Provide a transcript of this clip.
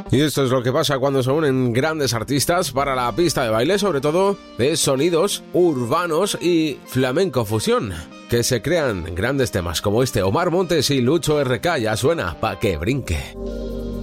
Y esto es lo que pasa cuando se unen grandes artistas para la pista de baile, sobre todo de sonidos urbanos y flamenco fusión, que se crean grandes temas como este. Omar Montes y Lucho RK, ya suena pa' que brinque.